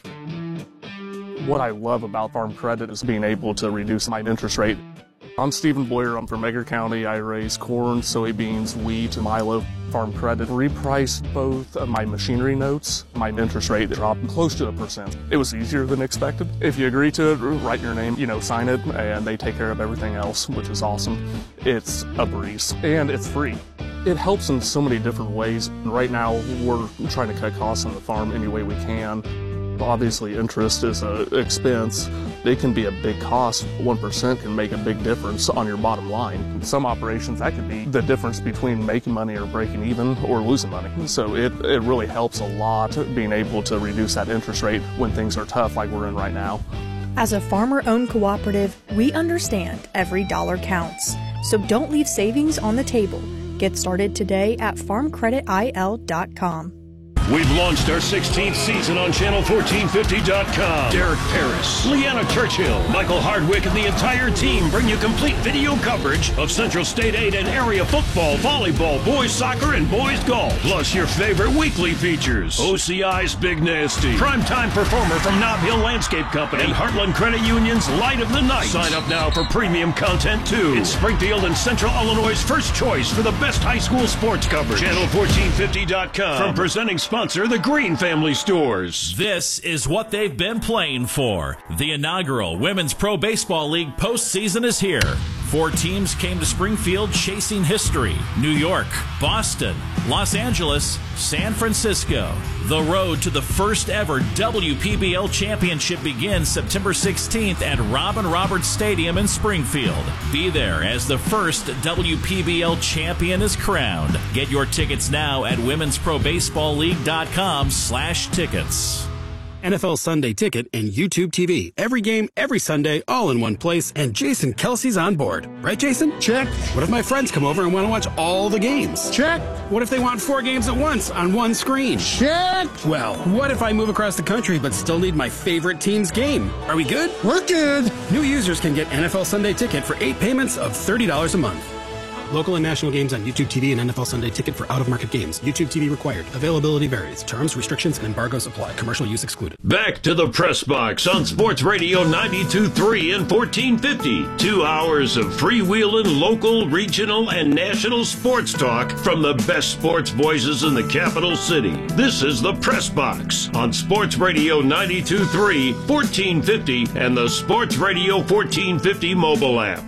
What I love about Farm Credit is being able to reduce my interest rate. I'm Stephen Boyer. I'm from Edgar County. I raise corn, soybeans, wheat, and milo. Farm Credit repriced both of my machinery notes. My interest rate dropped close to a percent. It was easier than expected. If you agree to it, write your name, you know, sign it, and they take care of everything else, which is awesome. It's a breeze, and it's free. It helps in so many different ways. Right now, we're trying to cut costs on the farm any way we can. Obviously, interest is an expense. It can be a big cost. one percent can make a big difference on your bottom line. Some operations, that could be the difference between making money or breaking even or losing money. So it, it really helps a lot being able to reduce that interest rate when things are tough like we're in right now. As a farmer-owned cooperative, we understand every dollar counts. So don't leave savings on the table. Get started today at farm credit I L dot com. We've launched our sixteenth season on channel fourteen fifty dot com. Derek Paris, Leanna Churchill, Michael Hardwick, and the entire team bring you complete video coverage of Central State eight and area football, volleyball, boys soccer, and boys golf. Plus your favorite weekly features. O C I's Big Nasty, primetime performer from Nob Hill Landscape Company, and Heartland Credit Union's Light of the Night. Sign up now for premium content too. It's Springfield and Central Illinois' first choice for the best high school sports coverage. channel fourteen fifty dot com. From presenting sponsor Sponsor the Green Family Stores. This is what they've been playing for. The inaugural Women's Pro Baseball League postseason is here. Four teams came to Springfield chasing history. New York, Boston, Los Angeles, San Francisco. The road to the first ever W P B L championship begins September sixteenth at Robin Roberts Stadium in Springfield. Be there as the first W P B L champion is crowned. Get your tickets now at women's pro baseball league dot com slash tickets. N F L Sunday Ticket and YouTube T V. Every game, every Sunday, all in one place, and Jason Kelsey's on board. Right, Jason? Check. What if my friends come over and want to watch all the games? Check. What if they want four games at once on one screen? Check. Well, what if I move across the country but still need my favorite team's game? Are we good? We're good. New users can get N F L Sunday Ticket for eight payments of thirty dollars a month. Local and national games on YouTube T V and N F L Sunday Ticket for out-of-market games. YouTube T V required. Availability varies. Terms, restrictions, and embargoes apply. Commercial use excluded. Back to the Press Box on Sports Radio ninety-two point three and fourteen fifty. Two hours of freewheeling local, regional, and national sports talk from the best sports voices in the capital city. This is the Press Box on Sports Radio ninety-two point three, fourteen fifty, and the Sports Radio fourteen fifty mobile app.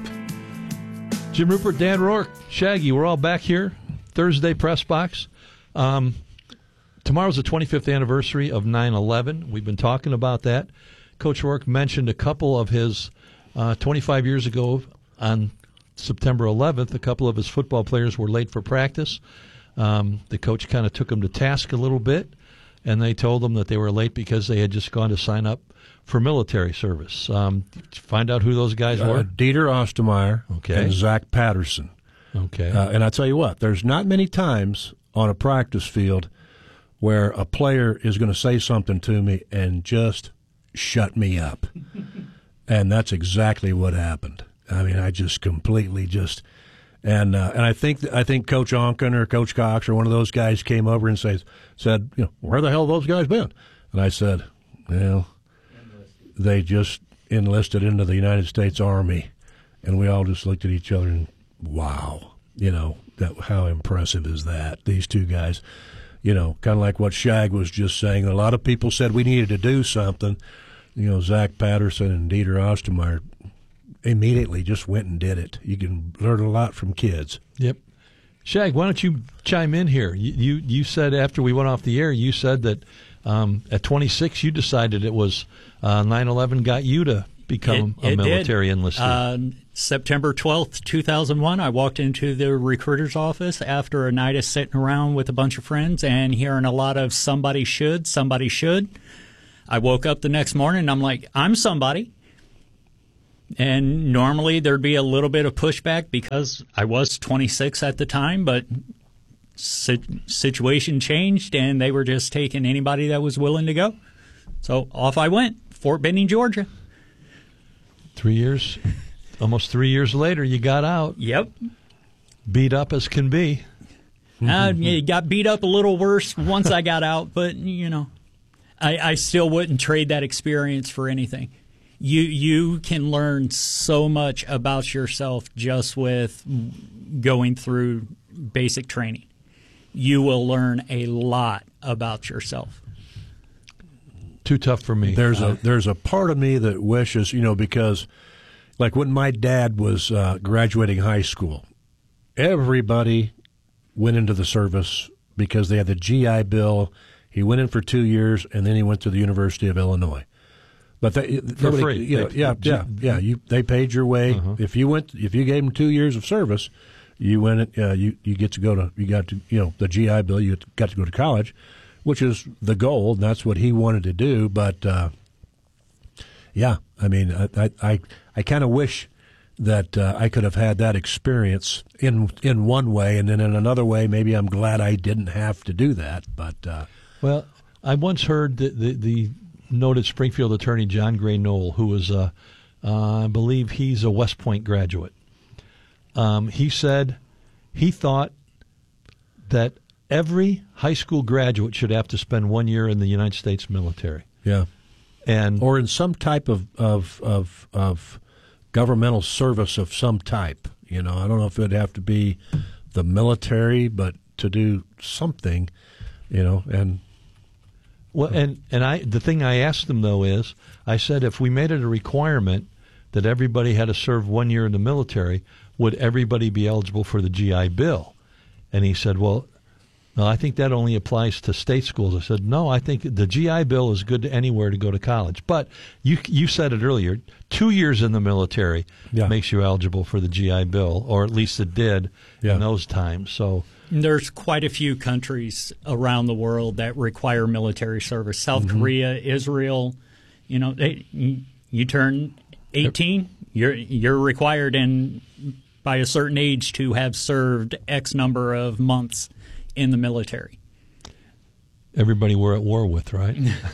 Jim Rupert, Dan Rourke, Shaggy, we're all back here. Thursday Press Box. Um, tomorrow's the twenty-fifth anniversary of nine eleven. We've been talking about that. Coach Rourke mentioned a couple of his, uh, twenty-five years ago on September eleventh, a couple of his football players were late for practice. Um, the coach kind of took them to task a little bit, and they told them that they were late because they had just gone to sign up for military service. Um, find out who those guys uh, were? Dieter Ostermeyer okay. and Zach Patterson. Okay. Uh, and I tell you what, there's not many times on a practice field where a player is going to say something to me and just shut me up. And that's exactly what happened. I mean, I just completely just and uh, and I think I think Coach Onken or Coach Cox or one of those guys came over and says said, you know, where the hell have those guys been? And I said, well, they just enlisted into the United States Army, and we all just looked at each other and, wow, you know, that how impressive is that? These two guys, you know, kind of like what Shag was just saying. A lot of people said we needed to do something. You know, Zach Patterson and Dieter Ostermeyer immediately just went and did it. You can learn a lot from kids. Yep. Shag, why don't you chime in here? You you, you said after we went off the air, you said that um, at twenty-six you decided it was uh, nine eleven got you to become it, a it military did. enlisted. Uh, September twelfth, two thousand one, I walked into the recruiter's office after a night of sitting around with a bunch of friends and hearing a lot of somebody should, somebody should. I woke up the next morning and I'm like, I'm somebody. And normally there'd be a little bit of pushback because I was twenty-six at the time, but si- situation changed and they were just taking anybody that was willing to go. So off I went, Fort Benning, Georgia. Three years, almost three years later, you got out. Yep. Beat up as can be. uh, you got beat up a little worse once I got out, but, you know, I, I still wouldn't trade that experience for anything. You you can learn so much about yourself just with going through basic training. You will learn a lot about yourself. Too tough for me. There's uh, a there's a part of me that wishes, you know, because like when my dad was uh, graduating high school, everybody went into the service because they had the G I Bill. He went in for two years, and then he went to the University of Illinois. But they, for nobody, free. You know, They- yeah, yeah, yeah. You they paid your way. Uh-huh. If you went, if you gave them two years of service, you went. Uh, you you get to go to. You got to. You know, the G I Bill. You got to go to college, which is the goal. And that's what he wanted to do. But uh, yeah, I mean, I I I, I kind of wish that uh, I could have had that experience in in one way, and then in another way, maybe I'm glad I didn't have to do that. But uh, well, I once heard the the, the noted Springfield attorney John Gray Knoll, who was, uh, uh, I believe he's a West Point graduate. Um, he said he thought that every high school graduate should have to spend one year in the United States military. Yeah, and or in some type of of of, of governmental service of some type. You know, I don't know if it'd have to be the military, but to do something. You know, and. Well, and, and I the thing I asked them, though, is I said if we made it a requirement that everybody had to serve one year in the military, would everybody be eligible for the G I Bill? And he said, well, no, I think that only applies to state schools. I said, no, I think the G I Bill is good to anywhere to go to college. But you you said it earlier, two years in the military yeah. makes you eligible for the G I Bill, or at least it did yeah. in those times. So. There's quite a few countries around the world that require military service. South mm-hmm. Korea, Israel, you know, they, you, you turn eighteen, you're you're required in by a certain age to have served X number of months in the military. Everybody we're at war with, right?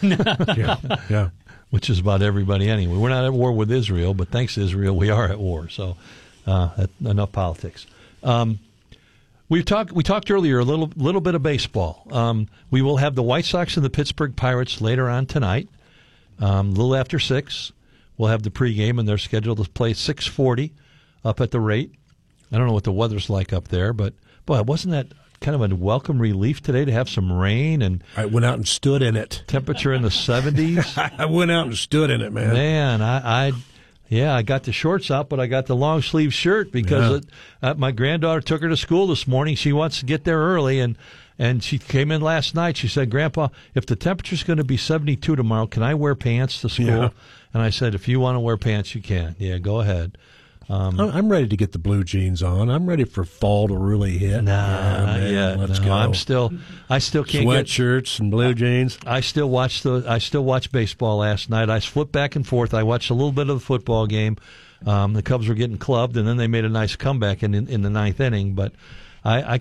yeah, yeah. Which is about everybody anyway. We're not at war with Israel, but thanks to Israel, we are at war. So uh, that, enough politics. Um, We've talked. We talked earlier a little, little bit of baseball. Um, we will have the White Sox and the Pittsburgh Pirates later on tonight, um, a little after six. We'll have the pregame, and they're scheduled to play six forty up at the rate. I don't know what the weather's like up there, but boy, wasn't that kind of a welcome relief today to have some rain? And I went out and stood in it. Temperature in the seventies. I went out and stood in it, man. Man, I. I Yeah, I got the shorts out, but I got the long sleeve shirt because yeah. it, uh, my granddaughter took her to school this morning. She wants to get there early, and, and she came in last night. She said, Grandpa, if the temperature's going to be seventy-two tomorrow, can I wear pants to school? Yeah. And I said, if you want to wear pants, you can. Yeah, go ahead. Um, I'm ready to get the blue jeans on. I'm ready for fall to really hit. Nah, yeah, not man, yet. Let's no, go. I'm still, I still can't sweatshirts get, and blue jeans. I still watch the, I still watch baseball last night. I flipped back and forth. I watched a little bit of the football game. Um, the Cubs were getting clubbed, and then they made a nice comeback in in, in the ninth inning. But I, I,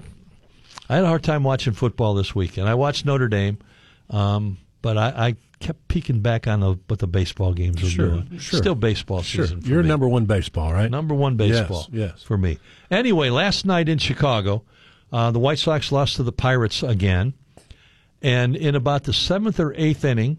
I had a hard time watching football this weekend. I watched Notre Dame, um, but I, I kept peeking back on the, what the baseball games were sure, doing. Sure. Still baseball sure. season for You're me. number one baseball, right? Number one baseball yes, yes. for me. Anyway, last night in Chicago, uh, the White Sox lost to the Pirates again. And in about the seventh or eighth inning,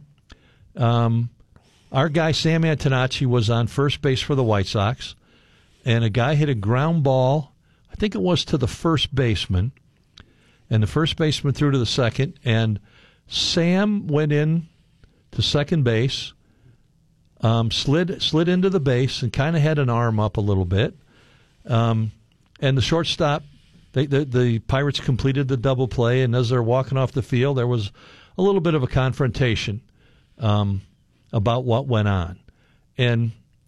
um, our guy Sam Antonacci was on first base for the White Sox, and a guy hit a ground ball, I think it was to the first baseman, and the first baseman threw to the second, and Sam went in to second base, um, slid slid into the base, and kind of had an arm up a little bit. Um, and the shortstop, they, the, the Pirates completed the double play, and as they're walking off the field, there was a little bit of a confrontation um, about what went on. And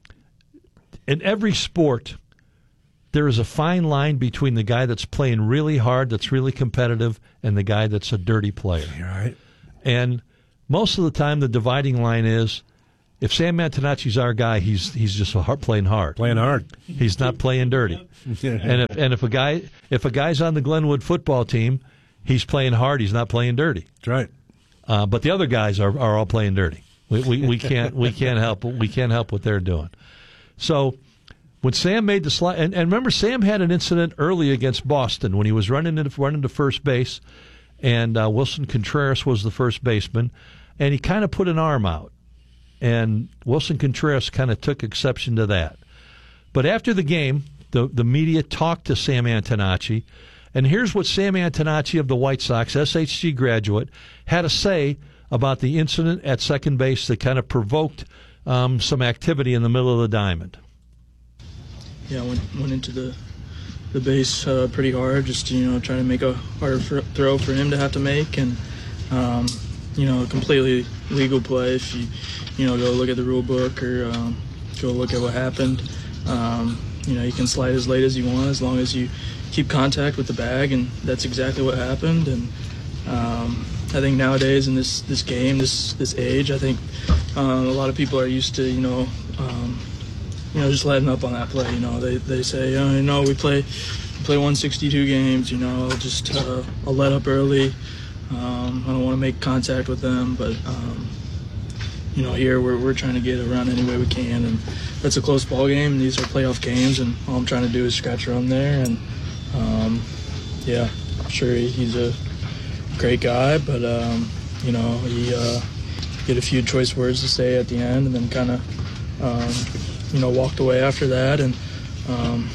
in every sport, there is a fine line between the guy that's playing really hard, that's really competitive, and the guy that's a dirty player. Right. And most of the time, the dividing line is, if Sam Antonacci's our guy, he's he's just a hard, playing hard. Playing hard. He's not playing dirty. and if and if a guy if a guy's on the Glenwood football team, he's playing hard. He's not playing dirty. That's right. Uh, but the other guys are, are all playing dirty. We, we we can't we can't help we can't help what they're doing. So when Sam made the slide, and, and remember, Sam had an incident early against Boston when he was running into running to first base, and uh, Wilson Contreras was the first baseman, and he kind of put an arm out, and Wilson Contreras kind of took exception to that. But after the game, the the media talked to Sam Antonacci, and here's what Sam Antonacci of the White Sox, S H G graduate, had to say about the incident at second base that kind of provoked um, some activity in the middle of the diamond. Yeah, I went, went into the the base uh, pretty hard, just, you know, trying to make a hard fr- throw for him to have to make, and um, you know, a completely legal play if you you know go look at the rule book or um, go look at what happened. Um, you know, you can slide as late as you want as long as you keep contact with the bag, and that's exactly what happened. And um, I think nowadays in this, this game, this this age, I think um, a lot of people are used to, you know, um, you know, just letting up on that play. You know, they they say, oh, you know, we play we play one sixty-two games. You know, I'll just uh, I'll let up early. Um, I don't want to make contact with them, but um, you know, here we're we're trying to get around any way we can, and that's a close ball game. And these are playoff games, and all I'm trying to do is scratch around there. And um, yeah, I'm sure he's a great guy, but um, you know, he uh, had a few choice words to say at the end, and then kind of um, you know walked away after that. And um,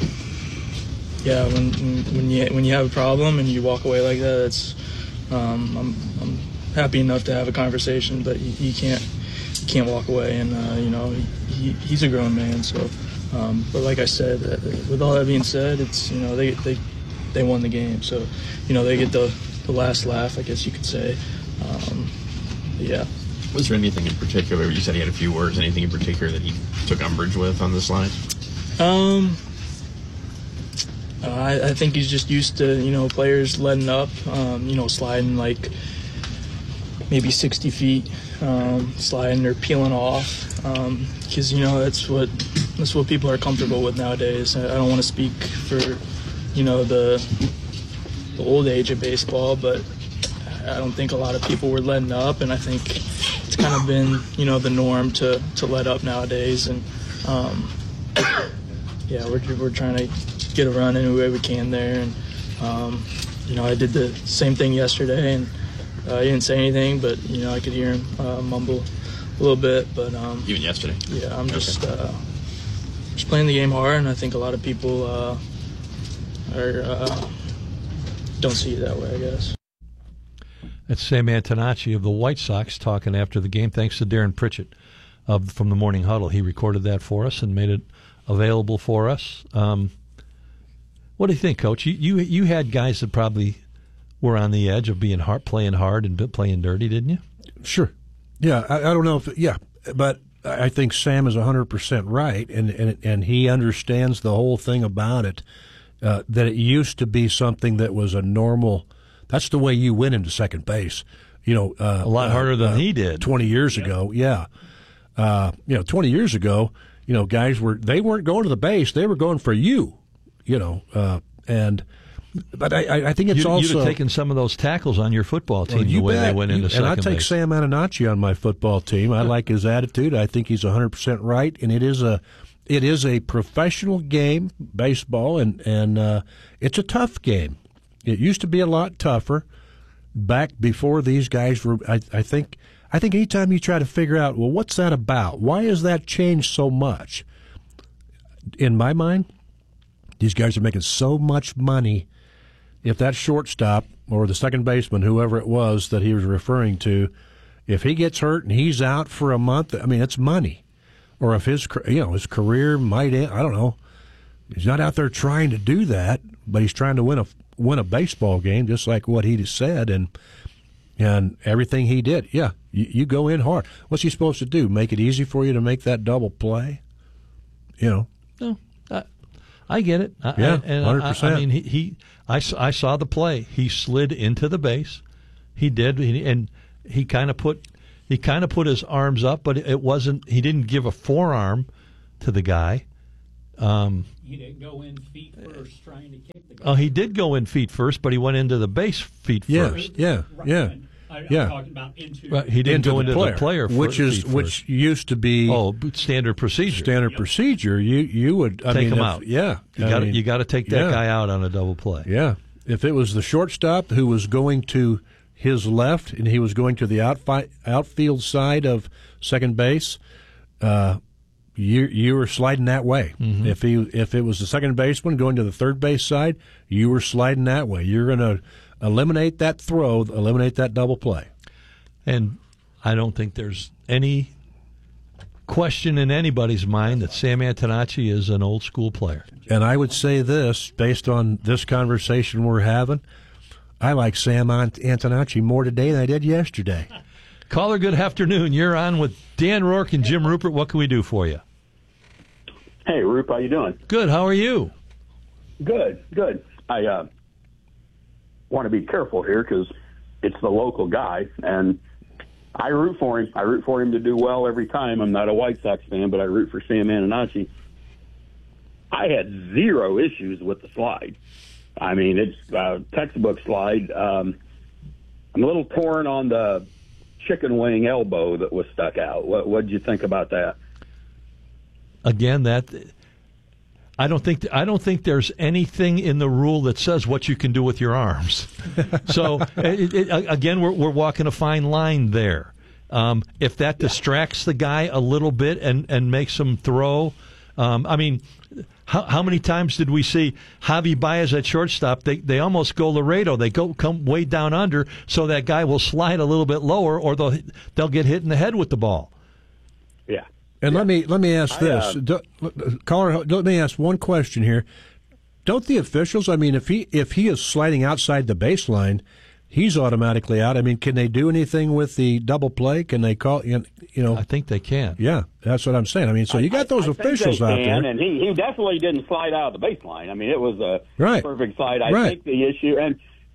yeah, when when you when you have a problem and you walk away like that, it's um, I'm I'm happy enough to have a conversation, but you, you can't you can't walk away. And uh, you know, he, he's a grown man, so. Um, but like I said, uh, with all that being said, it's, you know, they they they won the game, so you know they get the. the last laugh, I guess you could say. Um, yeah. Was there anything in particular, you said he had a few words, anything in particular that he took umbrage with on the slide? Um, uh, I, I think he's just used to, you know, players letting up, um, you know, sliding like maybe sixty feet, um, sliding or peeling off, because, um, you know, that's what that's what people are comfortable with nowadays. I, I don't want to speak for, you know, the the old age of baseball, but I don't think a lot of people were letting up, and I think it's kind of been, you know, the norm to, to let up nowadays. And um, yeah, we're we're trying to get around any way we can there. And um, you know, I did the same thing yesterday, and uh, he didn't say anything, but you know, I could hear him uh, mumble a little bit. But um, even yesterday, yeah, I'm okay. just uh, just playing the game hard, and I think a lot of people uh, are. Uh, don't see it that way, I guess. That's Sam Antonacci of the White Sox talking after the game. Thanks to Darren Pritchett of from the Morning Huddle. He recorded that for us and made it available for us. Um, what do you think, Coach? You, you you had guys that probably were on the edge of being hard, playing hard and playing dirty, didn't you? Sure. Yeah, I, I don't know if yeah, but I think Sam is one hundred percent right, and, and and he understands the whole thing about it. Uh, that it used to be something that was a normal. That's the way you went into second base. You know, uh, a lot harder uh, than uh, he did twenty years yeah. ago. Yeah, uh, you know, twenty years ago, you know, guys were they weren't going to the base; they were going for you. You know, uh, and but I, I think it's you, also you'd have taken some of those tackles on your football team well, you the way bet. they went into you, second and I take base. Sam Antonacci on my football team. I like his attitude. I think he's one hundred percent right, and it is a. It is a professional game, baseball, and, and uh, it's a tough game. It used to be a lot tougher back before these guys were. I, I think. I think anytime you try to figure out, well, what's that about? Why has that changed so much? In my mind, these guys are making so much money if that shortstop or the second baseman, whoever it was that he was referring to, if he gets hurt and he's out for a month, I mean, it's money. Or if his, you know, his career might end, I don't know. He's not out there trying to do that, but he's trying to win a win a baseball game, just like what he just said, and and everything he did. Yeah, you, you go in hard. What's he supposed to do? Make it easy for you to make that double play? You know. No, I, I get it. I, yeah, I, and one hundred percent. I, I mean, he, he I, I saw the play. He slid into the base. He did, and he kind of put he kind of put his arms up, but it wasn't. He didn't give a forearm to the guy. Um, he didn't go in feet first trying to kick the guy. Oh, he did go in feet first, but he went into the base feet yeah, first. Yeah, right. yeah, I, yeah. I'm talking about into. Right, he didn't into go the into player, the player, which first, is feet which first. used to be oh standard procedure. Standard yep. procedure. You you would I take mean, him if, out. Yeah, you got you got to take that yeah. guy out on a double play. Yeah, if it was the shortstop who was going to his left and he was going to the outfi- outfield side of second base, uh, you you were sliding that way. Mm-hmm. If he if it was the second baseman going to the third base side, you were sliding that way. You're going to eliminate that throw, eliminate that double play. And I don't think there's any question in anybody's mind that Sam Antonacci is an old school player. And I would say this, based on this conversation we're having, I like Sam Antonacci more today than I did yesterday. Caller, good afternoon. You're on with Dan Rourke and Jim Rupert. What can we do for you? Hey, Rupe, how you doing? Good. How are you? Good, good. I uh, want to be careful here because it's the local guy, and I root for him. I root for him to do well every time. I'm not a White Sox fan, but I root for Sam Antonacci. I had zero issues with the slide. I mean, it's a textbook slide. Um, I'm a little torn on the chicken wing elbow that was stuck out. What what did you think about that? Again, that I don't think I don't think there's anything in the rule that says what you can do with your arms. So it, it, again, we're we're walking a fine line there. Um, if that distracts the guy a little bit and, and makes him throw, um, I mean, how how many times did we see Javi Baez at shortstop? They they almost go Laredo. They go come way down under, so that guy will slide a little bit lower, or they'll they'll get hit in the head with the ball. Yeah. And yeah. let me let me ask I, this, uh, Do, caller. Let me ask one question here. Don't the officials? I mean, if he if he is sliding outside the baseline, he's automatically out. I mean, can they do anything with the double play? Can they call? You know, I think they can. Yeah, that's what I'm saying. I mean, so you got those I, I officials think they out can, there, and he, he definitely didn't slide out of the baseline. I mean, it was a right. perfect slide. I right. think the issue, and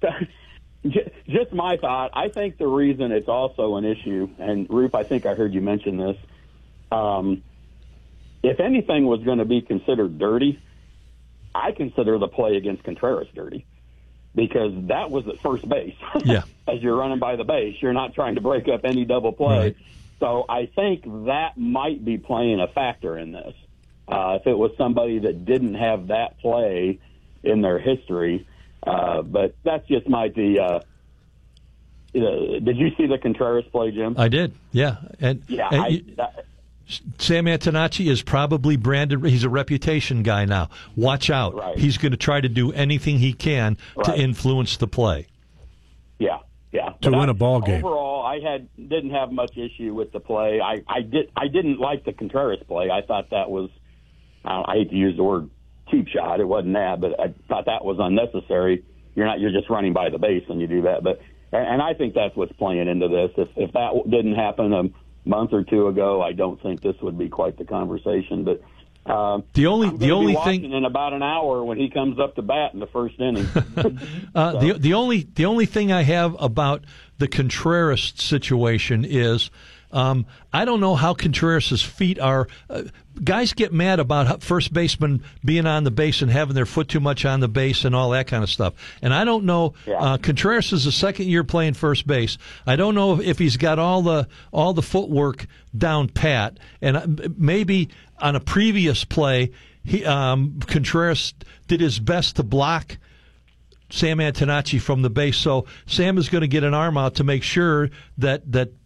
just my thought, I think the reason it's also an issue, and Rupe, I think I heard you mention this. Um, if anything was going to be considered dirty, I consider the play against Contreras dirty, because that was at first base. Yeah. As you're running by the base, you're not trying to break up any double play. Right. So I think that might be playing a factor in this. Uh, if it was somebody that didn't have that play in their history, uh, but that's just my the. Uh, uh, did you see the Contreras play, Jim? I did. Yeah, and yeah. and I, you, that, Sam Antonacci is probably branded. He's a reputation guy now. Watch out. Right. He's going to try to do anything he can right. to influence the play. Yeah, yeah. To but win I, a ball game. Overall, I had didn't have much issue with the play. I, I did I didn't like the Contreras play. I thought that was uh, I hate to use the word cheap shot. It wasn't that, but I thought that was unnecessary. You're not you're just running by the base when you do that. But and I think that's what's playing into this. If if that didn't happen a month or two ago, I don't think this would be quite the conversation. But um, the only I'm the only be thing in about an hour when he comes up to bat in the first inning. uh, so. the the only the only thing I have about the Contreras situation is um, I don't know how Contreras' feet are. Uh, guys get mad about first baseman being on the base and having their foot too much on the base and all that kind of stuff. And I don't know. Yeah. Uh, Contreras is the second year playing first base. I don't know if, if he's got all the all the footwork down pat. And maybe on a previous play, he um, Contreras did his best to block Sam Antonacci from the base. So Sam is going to get an arm out to make sure that that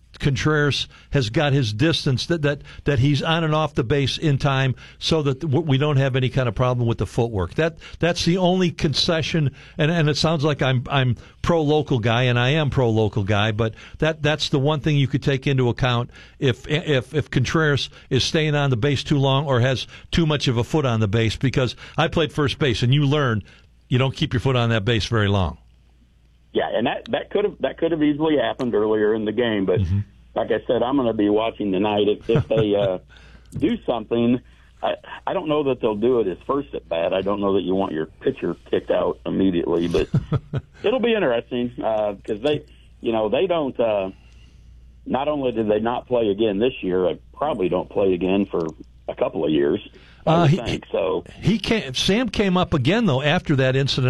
Contreras has got his distance, that, that that he's on and off the base in time, so that we don't have any kind of problem with the footwork. That that's the only concession, and, and it sounds like I'm I'm pro local guy, and I am pro local guy, but that that's the one thing you could take into account if if if Contreras is staying on the base too long or has too much of a foot on the base, because I played first base, and you learn you don't keep your foot on that base very long. Yeah, and that that could have that could have easily happened earlier in the game, but mm-hmm. like I said, I'm going to be watching tonight. If, if they uh, do something, I, I don't know that they'll do it as first at bat. I don't know that you want your pitcher kicked out immediately, but it'll be interesting because uh, they, you know, they don't. Uh, not only did they not play again this year, I probably don't play again for a couple of years. I Uh, would he, think so. He came, Sam came up again though after that incident